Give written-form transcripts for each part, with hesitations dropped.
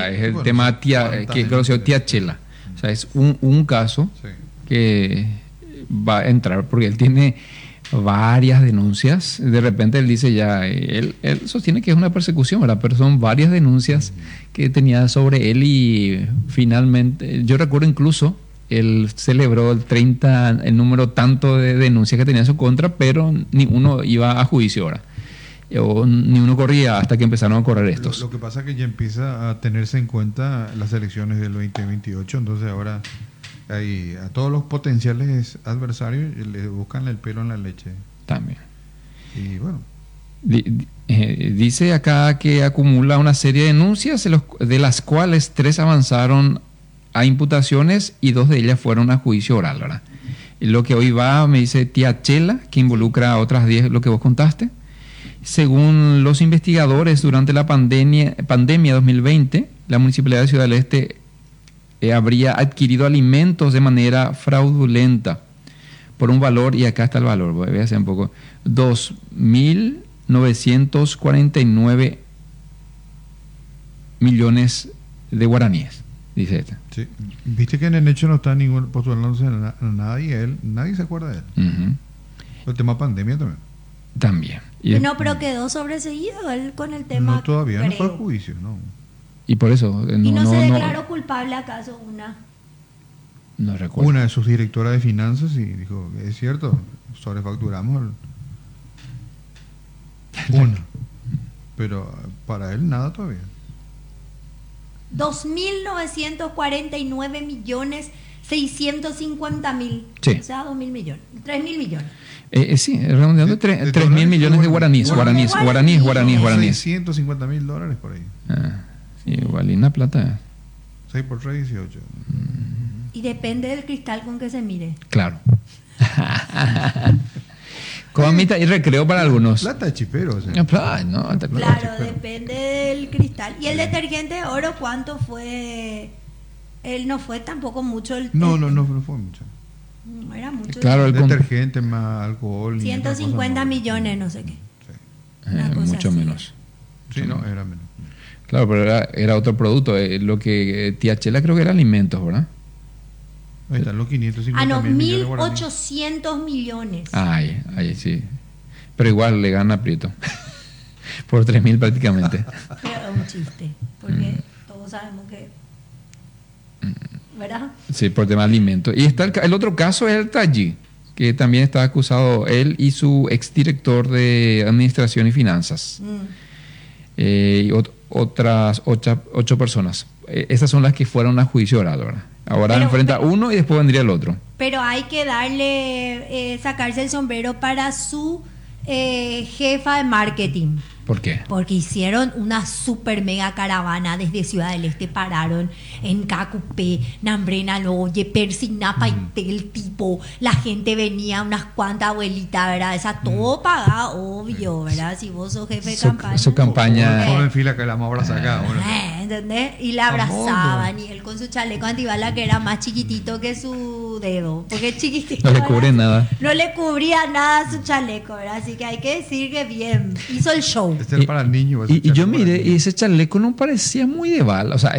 es el tema que conoció tía Chela. O sea, es un caso que va a entrar porque él tiene varias denuncias. De repente él dice ya, él sostiene que es una persecución, ¿verdad? Pero son varias denuncias que tenía sobre él y finalmente, yo recuerdo incluso, él celebró el número tanto de denuncias que tenía en su contra, pero ni uno iba a juicio ahora. O ni uno corría hasta que empezaron a correr estos. Lo que pasa es que ya empieza a tenerse en cuenta las elecciones del 2028, entonces ahora a todos los potenciales adversarios le buscan el pelo en la leche. También. Y bueno. Dice acá que acumula una serie de denuncias, de las cuales 3 avanzaron a imputaciones y 2 de ellas fueron a juicio oral, ¿verdad? Y lo que hoy va, me dice tía Chela, que involucra a otras 10, lo que vos contaste. Según los investigadores, durante la pandemia 2020, la Municipalidad de Ciudad del Este habría adquirido alimentos de manera fraudulenta por un valor, y acá está el valor, voy a hacer un poco, 2.949 millones de guaraníes, dice esta. Sí. Viste que en el hecho no está ningún postulándose a nada y nadie se acuerda de él. Uh-huh. El tema pandemia también. No, pero quedó sobreseído él con el tema. No, todavía no fue a juicio, ¿no? Y por eso... ¿Y no se declaró culpable acaso No recuerdo. Una de sus directoras de finanzas y dijo, es cierto, sobrefacturamos. Una. Pero para él nada todavía. 2.949.650.000. Sí. O sea, 2.000 millones. 3.000 millones. Sí, redondeando 3.000 millones de guaraníes. 650 $1,000 por ahí. Sí, igual, y una plata. 6 por 3, 18. Y depende del cristal con que se mire. Claro. Comita y recreo para algunos. Plata de chipero. O sea. Claro, depende del cristal. ¿Y el detergente de oro cuánto fue? Él no fue tampoco mucho. No fue mucho. No era mucho. Claro, el detergente más alcohol. 150 millones, no sé qué. Sí. Mucho así. Menos. Sí, no, era menos. Claro, pero era otro producto. Lo que tía Chela creo que era alimentos, ¿verdad? Ahí están los 550 no, 1.800 millones. Ay, sí. Pero igual le gana Prieto. Por 3.000 prácticamente. Pero es un chiste, porque todos sabemos que... ¿Verdad? Sí, por tema de alimentos. Y está el otro caso es el Tallí, que también está acusado él y su exdirector de Administración y Finanzas. Y otras 8 personas. Esas son las que fueron a juicio oral, ¿verdad? Ahora enfrenta uno y después vendría el otro. Pero hay que sacarse el sombrero para su jefa de marketing. ¿Por qué? Porque hicieron una super mega caravana desde Ciudad del Este, pararon en Cacupé, Nambrena, Loye, Persinapa y el tipo, la gente venía, unas cuantas abuelitas, ¿verdad? Esa todo pagada, obvio, ¿verdad? Si vos sos jefe de campaña. Su campaña. Todo en fila que la vamos a abrazar acá. ¿Entendés? Y la abrazaban, y él con su chaleco antibala que era más chiquitito que su dedo, porque es chiquitito. No le cubre nada. No le cubría nada su chaleco, ¿verdad? Así que hay que decir que bien, hizo el show. Este es para el niño. Y yo miré, y ese chaleco no parecía muy de bala. O sea,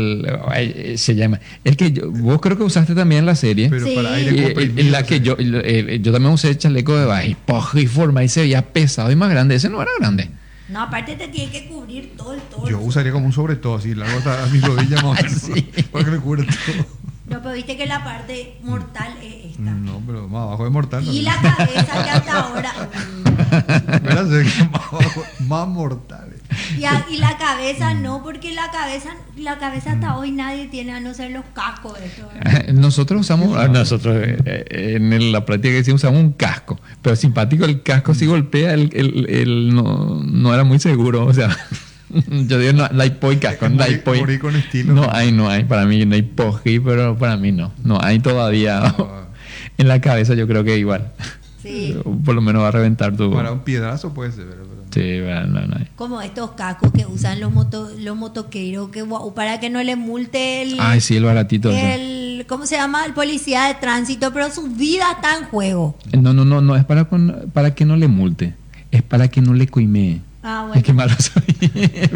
se llama. El que vos creo que usaste también en la serie. Pero sí. para aire en la que yo también usé el chaleco de baja y forma y se veía pesado y más grande. Ese no era grande. No, aparte te tiene que cubrir todo el torso. Yo usaría como un sobre todo así, largo hasta mis rodillas más o menos, Sí. para que me cubra todo. No, pero viste que la parte mortal es esta. No, pero más abajo de mortal. Y la cabeza que hasta ahora. Más mortales. Y la cabeza no, porque la cabeza hasta hoy nadie tiene, a no ser los cascos. Nosotros usamos, en la práctica que hicimos usamos un casco, pero simpático el casco si golpea, no era muy seguro, o sea, yo digo no hay poi casco, no hay poi. Morí con estilo. No hay, para mí no hay poji, pero para mí no hay todavía. En la cabeza yo creo que igual. Sí. Por lo menos va a reventar tu... Para un piedrazo puede ser, pero... Sí, no hay. Como estos cascos que usan los motoqueros para que no le multe el... Ay, sí, el baratito. ¿Cómo se llama? El policía de tránsito, pero su vida está en juego. No, es para que no le multe. Es para que no le coimee. Ah, bueno. Es que malo soy.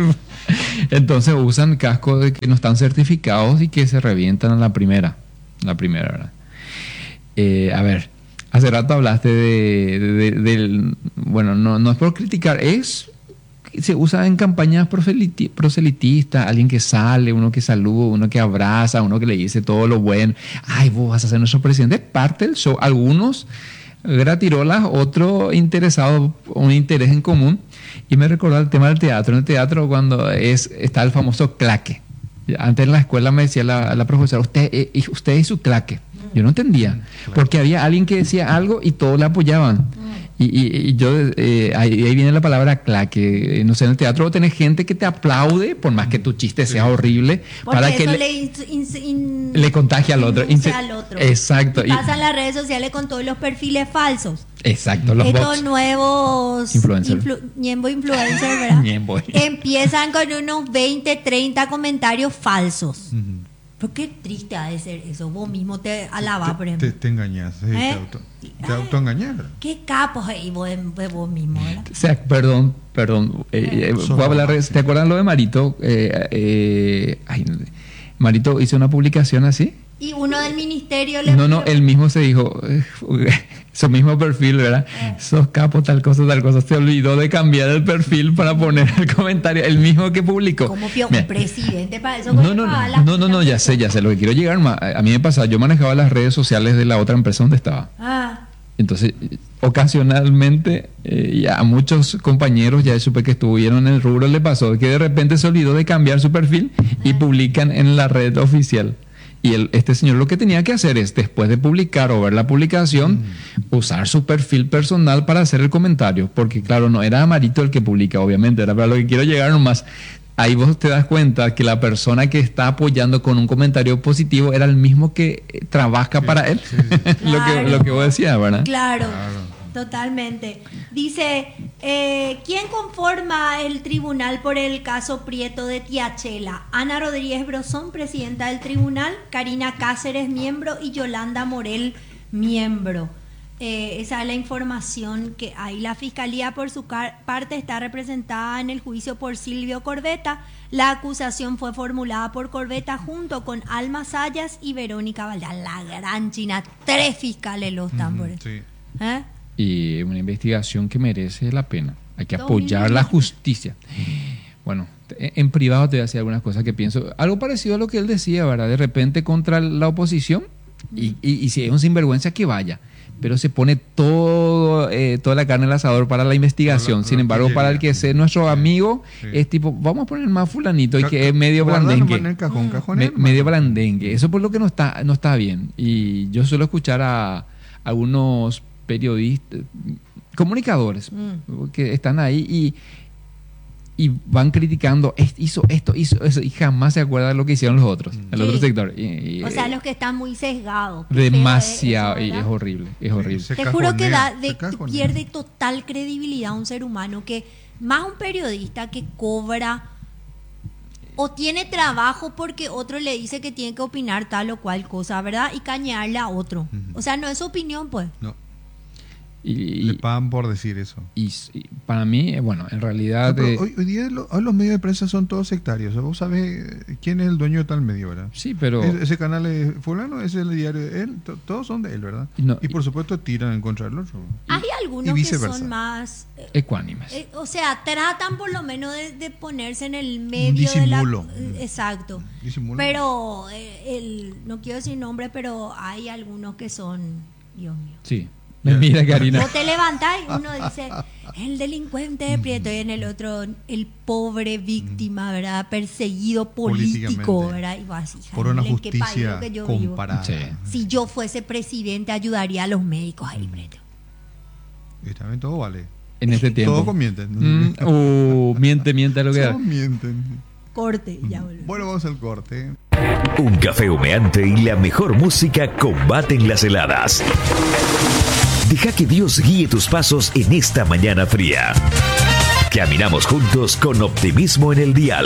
Entonces usan cascos de que no están certificados y que se revientan a la primera, ¿verdad? A ver, hace rato hablaste del... Bueno, no es por criticar, se usa en campañas proselitistas, alguien que sale, uno que saluda, uno que abraza, uno que le dice todo lo bueno. Ay, vos vas a ser nuestro presidente. Es parte del show. Algunos gratirolas, otros interesados, un interés en común. Y me recordó el tema del teatro. En el teatro cuando está el famoso claque. Antes en la escuela me decía la profesora, usted es su claque. Yo no entendía, porque había alguien que decía algo y todos le apoyaban. Y yo, ahí viene la palabra claque. No sé, en el teatro vos tenés gente que te aplaude, por más que tu chiste sea horrible, porque para eso que le contagie al otro. Al otro. Exacto. Y pasan las redes sociales con todos los perfiles falsos. Exacto, los estos bots. Nuevos influencers, ¿verdad? Empiezan con unos 20, 30 comentarios falsos. Pero qué triste ha de ser eso. Vos mismo te alabás, por ejemplo. Te engañas, te autoengañas. Qué capos ahí vos mismo, ¿verdad? O sea, perdón. Voy a hablar, ¿te acuerdas lo de Marito? Marito hizo una publicación así. Y uno del ministerio No, él mismo se dijo, su mismo perfil, ¿verdad? Sos capo, tal cosa. Se olvidó de cambiar el perfil para poner el comentario, el mismo que publicó. ¿Cómo un presidente para eso? No, ya sé, lo que quiero llegar más. A mí me pasaba, yo manejaba las redes sociales de la otra empresa donde estaba. Entonces, ocasionalmente, a muchos compañeros, ya supe que estuvieron en el rubro, le pasó que de repente se olvidó de cambiar su perfil y publican en la red oficial. Y este señor lo que tenía que hacer es, después de publicar o ver la publicación, usar su perfil personal para hacer el comentario. Porque, claro, no era Marito el que publica, obviamente, era para lo que quiero llegar nomás. Ahí vos te das cuenta que la persona que está apoyando con un comentario positivo era el mismo que trabaja para él. Sí. Claro. lo que vos decías, ¿verdad? Claro. Totalmente. Dice, ¿quién conforma el tribunal por el caso Prieto de Tiachela? Ana Rodríguez Brosón, presidenta del tribunal, Karina Cáceres, miembro, y Yolanda Morel, miembro. Esa es la información que hay. La Fiscalía, por su parte, está representada en el juicio por Silvio Corbetta. La acusación fue formulada por Corbetta junto con Alma Sayas y Verónica Valdán. La gran China, 3 fiscales lo están por eso. Sí. Y una investigación que merece la pena. Hay que apoyar la justicia. Bueno, en privado te voy a decir algunas cosas que pienso. Algo parecido a lo que él decía, ¿verdad? De repente contra la oposición y si es un sinvergüenza que vaya. Pero se pone toda la carne al asador para la investigación. Sin embargo, para el que es nuestro amigo, es tipo, vamos a poner más fulanito y que es medio blandengue. Medio blandengue. Eso por lo que no está bien. Y yo suelo escuchar a algunos periodistas, comunicadores, que están ahí y van criticando, hizo esto, hizo eso, y jamás se acuerdan de lo que hicieron los otros, el otro sector. O sea, los que están muy sesgados. Demasiado, y es horrible. Te juro que pierde total credibilidad a un ser humano, que más un periodista que cobra o tiene trabajo porque otro le dice que tiene que opinar tal o cual cosa, ¿verdad? Y cañarle a otro. O sea, no es su opinión, pues. No. Le pagan por decir eso. Y para mí, bueno, en realidad... Hoy día los medios de prensa son todos sectarios. Vos sabés quién es el dueño de tal medio, ¿verdad? Sí, pero... Ese canal es fulano, ese es el diario de él. Todos son de él, ¿verdad? Y por supuesto tiran en contra del otro. Hay algunos que son más... ecuánimes. O sea, tratan por lo menos de ponerse en el medio disimulo. Exacto. Disimulo. Pero no quiero decir nombre, pero hay algunos que son... Dios mío. Sí. Mira, Karina. Vos te levantás y uno dice, el delincuente de Prieto, y en el otro, el pobre víctima, ¿verdad? Perseguido político, ¿verdad? Y vos así, por una justicia comparada. Sí. Si yo fuese presidente, ayudaría a los médicos ahí, Prieto. Y también todo vale. En este tiempo. Todos mienten. Miente lo que da. Todos mienten. Corte, ya volvemos. Bueno, vamos al corte. Un café humeante y la mejor música combaten las heladas. Deja que Dios guíe tus pasos en esta mañana fría. Caminamos juntos con optimismo en el dial.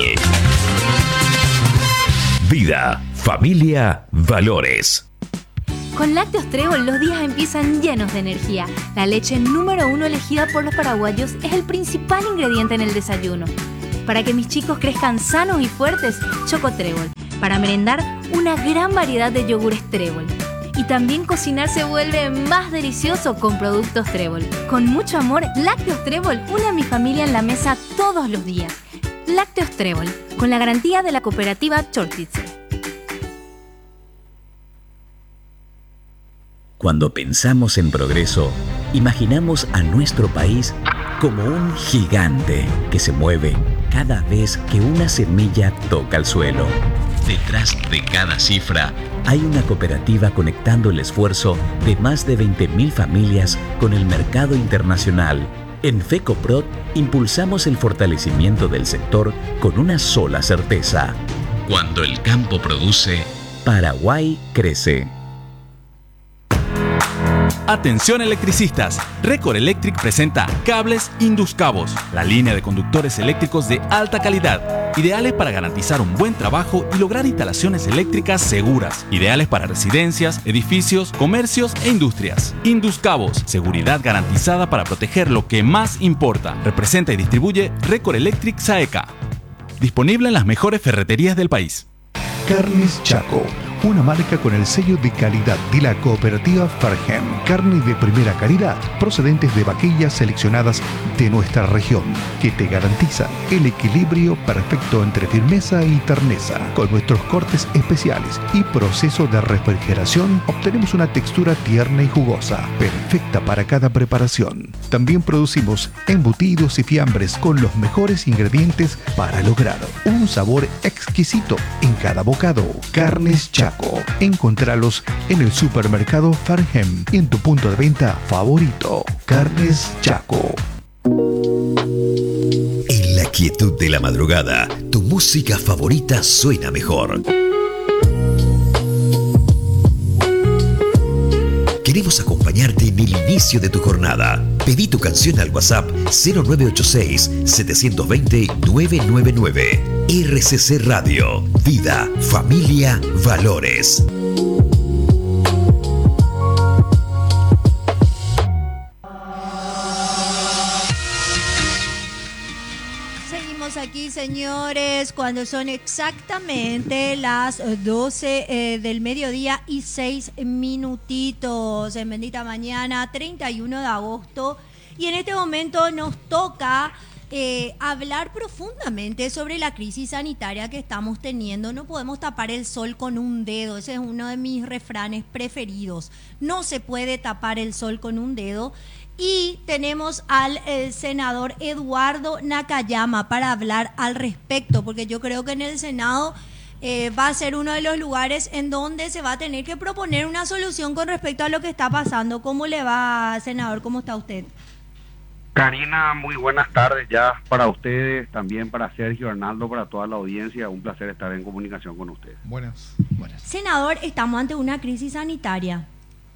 Vida, familia, valores. Con Lácteos Trébol los días empiezan llenos de energía. La leche número 1 elegida por los paraguayos es el principal ingrediente en el desayuno. Para que mis chicos crezcan sanos y fuertes, Choco Trébol. Para merendar, una gran variedad de yogures Trébol. Y también cocinar se vuelve más delicioso con productos Trébol. Con mucho amor, Lácteos Trébol une a mi familia en la mesa todos los días. Lácteos Trébol, con la garantía de la cooperativa Chortitze. Cuando pensamos en progreso, imaginamos a nuestro país como un gigante que se mueve cada vez que una semilla toca el suelo. Detrás de cada cifra hay una cooperativa conectando el esfuerzo de más de 20.000 familias con el mercado internacional. En FECOPROD impulsamos el fortalecimiento del sector con una sola certeza. Cuando el campo produce, Paraguay crece. Atención electricistas, Record Electric presenta Cables Induscabos, la línea de conductores eléctricos de alta calidad, ideales para garantizar un buen trabajo y lograr instalaciones eléctricas seguras, ideales para residencias, edificios, comercios e industrias. Induscabos, seguridad garantizada para proteger lo que más importa. Representa y distribuye Record Electric SAECA. Disponible en las mejores ferreterías del país. Carnes Chaco, una marca con el sello de calidad de la cooperativa Farhem. Carne de primera calidad, procedentes de vaquillas seleccionadas de nuestra región, que te garantizan el equilibrio perfecto entre firmeza y terneza. Con nuestros cortes especiales y proceso de refrigeración, obtenemos una textura tierna y jugosa, perfecta para cada preparación. También producimos embutidos y fiambres con los mejores ingredientes para lograr un sabor exquisito en cada bocado. Carnes Chaco. Encontralos en el supermercado Farhem y en tu punto de venta favorito. Carnes Chaco. En la quietud de la madrugada, tu música favorita suena mejor. Queremos acompañarte en el inicio de tu jornada. Pedí tu canción al WhatsApp 0986-720-999. RCC Radio. Vida, familia, valores. Seguimos aquí, señores, cuando son exactamente las 12 del mediodía y 6 minutitos en bendita mañana, 31 de agosto. Y en este momento nos toca hablar profundamente sobre la crisis sanitaria que estamos teniendo. No podemos tapar el sol con un dedo. Ese es uno de mis refranes preferidos. No se puede tapar el sol con un dedo. Y tenemos al senador Eduardo Nakayama para hablar al respecto, porque yo creo que en el Senado va a ser uno de los lugares en donde se va a tener que proponer una solución con respecto a lo que está pasando. ¿Cómo le va, senador? ¿Cómo está usted? Karina, muy buenas tardes ya para ustedes, también para Sergio, Arnaldo, para toda la audiencia. Un placer estar en comunicación con ustedes. Buenas. Senador, estamos ante una crisis sanitaria.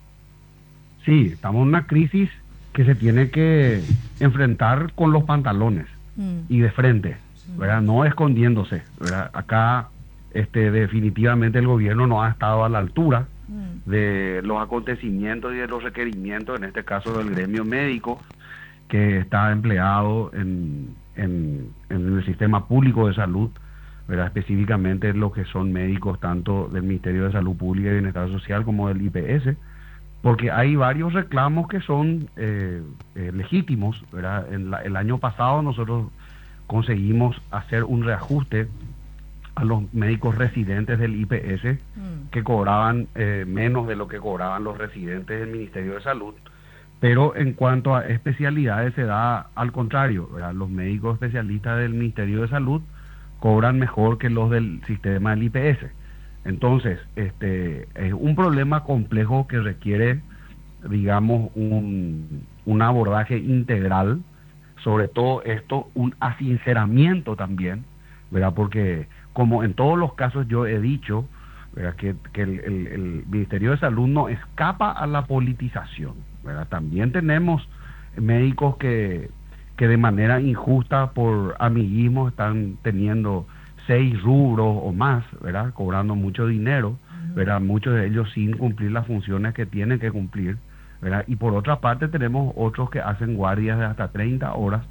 Sí, estamos en una crisis que se tiene que enfrentar con los pantalones y de frente, ¿verdad? No escondiéndose, ¿verdad? Acá definitivamente el gobierno no ha estado a la altura de los acontecimientos y de los requerimientos, en este caso del gremio médico, que está empleado en el sistema público de salud, ¿verdad? Específicamente lo que son médicos tanto del Ministerio de Salud Pública y Bienestar Social como del IPS, porque hay varios reclamos que son legítimos, ¿verdad? El año pasado nosotros conseguimos hacer un reajuste a los médicos residentes del IPS que cobraban menos de lo que cobraban los residentes del Ministerio de Salud. Pero en cuanto a especialidades se da al contrario, ¿verdad? Los médicos especialistas del Ministerio de Salud cobran mejor que los del sistema del IPS. Entonces, es un problema complejo que requiere, digamos, un abordaje integral, sobre todo esto, un asinceramiento también, ¿verdad? Porque como en todos los casos yo he dicho, ¿verdad? Que el Ministerio de Salud no escapa a la politización, ¿verdad? También tenemos médicos que de manera injusta por amiguismo están teniendo 6 rubros o más, ¿verdad? Cobrando mucho dinero, ¿verdad? Muchos de ellos sin cumplir las funciones que tienen que cumplir, ¿verdad? Y por otra parte tenemos otros que hacen guardias de hasta 30 horas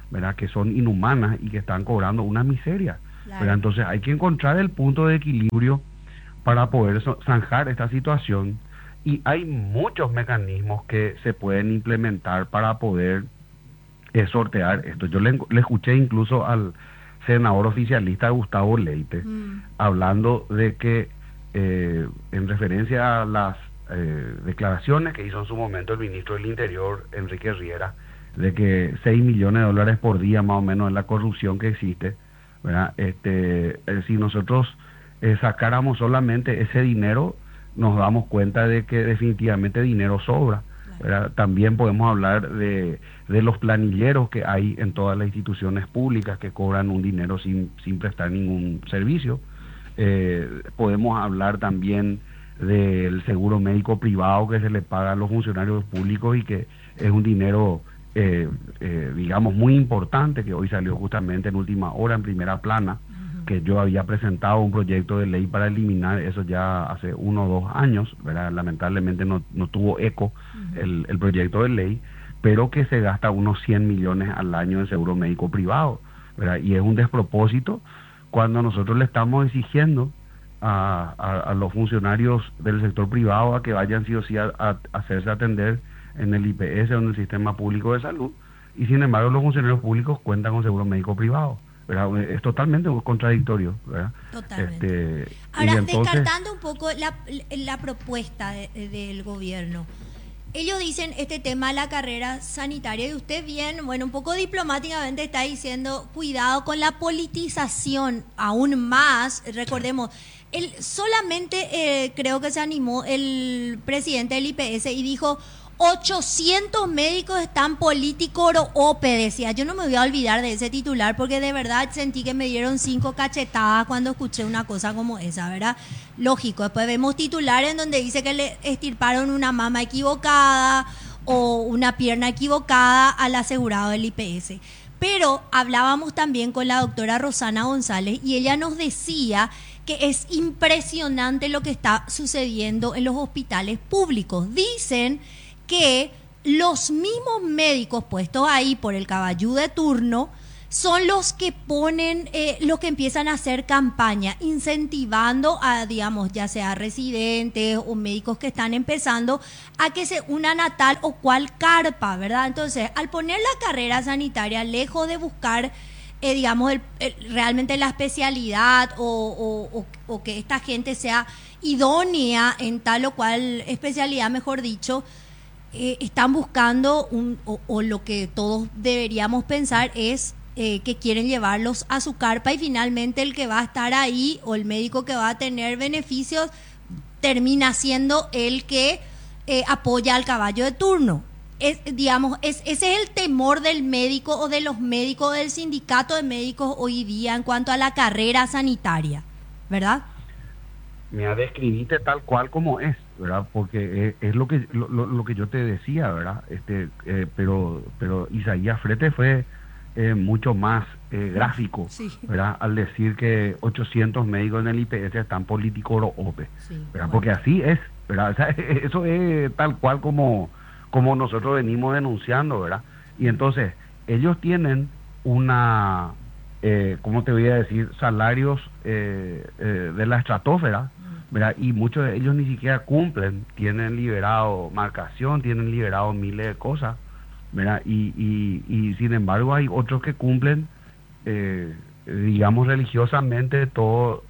¿verdad? Que son inhumanas y que están cobrando una miseria. Claro. Entonces hay que encontrar el punto de equilibrio para poder zanjar esta situación, y hay muchos mecanismos que se pueden implementar para poder sortear esto. Yo le escuché incluso al senador oficialista Gustavo Leite hablando de que en referencia a las declaraciones que hizo en su momento el ministro del Interior, Enrique Riera, de que 6 millones de dólares por día más o menos es la corrupción que existe, ¿verdad? Si nosotros sacáramos solamente ese dinero, nos damos cuenta de que definitivamente dinero sobra, ¿verdad? También podemos hablar de los planilleros que hay en todas las instituciones públicas que cobran un dinero sin prestar ningún servicio. Podemos hablar también del seguro médico privado que se le paga a los funcionarios públicos y que es un dinero digamos muy importante, que hoy salió justamente en última hora en primera plana, que yo había presentado un proyecto de ley para eliminar eso ya hace 1 o 2 años, ¿verdad? Lamentablemente no tuvo eco el proyecto de ley, pero que se gasta unos 100 millones al año en seguro médico privado, ¿verdad? Y es un despropósito cuando nosotros le estamos exigiendo a los funcionarios del sector privado a que vayan sí o sí a hacerse atender en el IPS o en el sistema público de salud, y sin embargo los funcionarios públicos cuentan con seguro médico privado, ¿verdad? Es totalmente contradictorio, ¿verdad? Totalmente. Ahora, entonces, descartando un poco la propuesta del gobierno, ellos dicen este tema de la carrera sanitaria, y usted bien, bueno, un poco diplomáticamente está diciendo cuidado con la politización aún más. Recordemos, solamente creo que se animó el presidente del IPS y dijo 800 médicos están políticos OPE, decía. Yo no me voy a olvidar de ese titular porque de verdad sentí que me dieron 5 cachetadas cuando escuché una cosa como esa, ¿verdad? Lógico, después vemos titulares en donde dice que le estirparon una mama equivocada o una pierna equivocada al asegurado del IPS. Pero hablábamos también con la doctora Rosana González y ella nos decía que es impresionante lo que está sucediendo en los hospitales públicos. Dicen que los mismos médicos puestos ahí por el caballú de turno son los que ponen, los que empiezan a hacer campaña, incentivando a, digamos, ya sea residentes o médicos que están empezando a que se unan a tal o cual carpa, ¿verdad? Entonces, al poner la carrera sanitaria, lejos de buscar, digamos, realmente la especialidad o que esta gente sea idónea en tal o cual especialidad, mejor dicho, están buscando o lo que todos deberíamos pensar es que quieren llevarlos a su carpa, y finalmente el que va a estar ahí o el médico que va a tener beneficios termina siendo el que apoya al caballo de turno. Ese es el temor del médico o de los médicos, del sindicato de médicos hoy día en cuanto a la carrera sanitaria, ¿verdad? Me describiste tal cual como es, ¿verdad? Porque es lo que yo te decía, ¿verdad? Pero Isaías Frete fue mucho más gráfico, sí, ¿verdad? Al decir que 800 médicos en el IPS están políticos o OPE, sí, ¿verdad? Bueno. Porque así es, ¿verdad? O sea, eso es tal cual como nosotros venimos denunciando, ¿verdad? Y entonces ellos tienen una, ¿cómo te voy a decir? Salarios de la estratosfera, ¿verdad? Y muchos de ellos ni siquiera cumplen, tienen liberado marcación, tienen liberado miles de cosas, ¿verdad? Y sin embargo hay otros que cumplen, digamos, religiosamente toda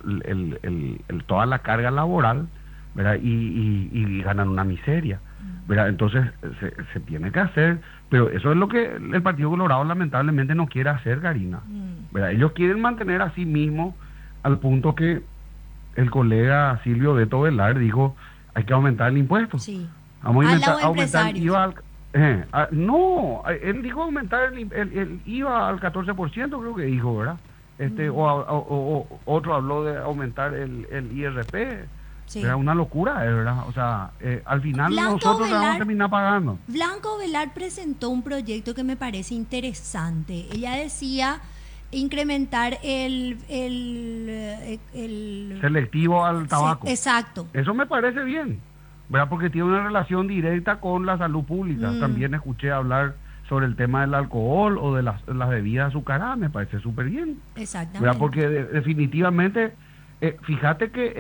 la carga laboral, ¿verdad? Y ganan una miseria, ¿verdad? Entonces se tiene que hacer, pero eso es lo que el Partido Colorado lamentablemente no quiere hacer, Karina, ¿verdad? Ellos quieren mantener a sí mismos al punto que el colega Silvio Beto Velar dijo, hay que aumentar el impuesto. Sí. Vamos a aumentar el IVA no, él dijo aumentar el IVA al 14%, creo que dijo, ¿verdad? O otro habló de aumentar el IRP. Sí. Era una locura, ¿verdad? O sea, al final nosotros vamos a terminar pagando. Blanco Velar presentó un proyecto que me parece interesante. Ella decía incrementar el selectivo al tabaco. Sí, exacto. Eso me parece bien, ¿verdad? Porque tiene una relación directa con la salud pública. También escuché hablar sobre el tema del alcohol o de las bebidas azucaradas, me parece súper bien. Exactamente. Porque definitivamente, fíjate que